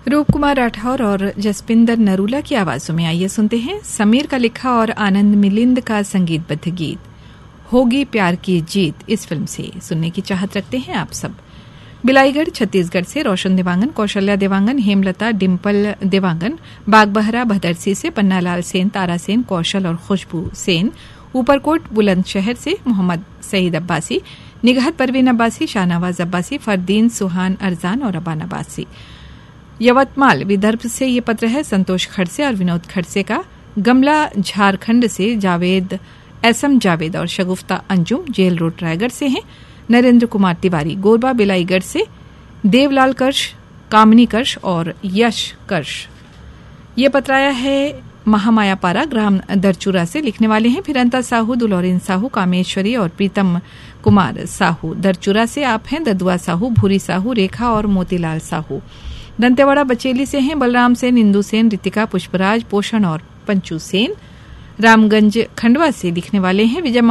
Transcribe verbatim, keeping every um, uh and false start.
रूप कुमार राठौर और जसपिंदर नरूला की आवाजों में आइए सुनते हैं समीर का लिखा और आनंद मिलिंद का संगीतबद्ध गीत होगी प्यार की जीत इस फिल्म से सुनने की चाहत रखते हैं आप सब। बिलाईगढ़ छत्तीसगढ़ से रोशन देवांगन, कौशल्या देवांगन, हेमलता, डिम्पल देवांगन, बागबहरा भदरसी से पन्नालाल सेन, तारा सेन, कौशल और खुशबू सेन, ऊपरकोट बुलंदशहर से मोहम्मद सईद अब्बासी, निगहत परवीन अब्बासी, शाहनवाज अब्बासी, फरदीन सुहान अरजान और अबान अब्बासी। यवतमाल विदर्भ से ये पत्र है संतोष खड़से और विनोद खड़से का। गमला झारखंड से जावेद एसएम जावेद और शगुफ्ता अंजुम जेल रोड रायगढ़ से हैं। नरेंद्र कुमार तिवारी गोरबा बिलाईगढ़ से, देवलाल कर्ष, कामनी कर्ष और यश कर्ष। ये पत्र आया है महामाया पारा ग्राम दरचूरा से। लिखने वाले हैं फिरंता साहू, दुलौरिन साहू, कामेश्वरी और प्रीतम कुमार साहू। दरचूरा से आप हैं ददुआ साहू, भूरी साहू, रेखा और मोतीलाल साहू। दंतेवाड़ा बचेली से हैं बलराम सेन, इंदू सेन, रितिका, पुष्पराज, पोषण और पंचू सेन। रामगंज खंडवा से लिखने वाले हैं विजय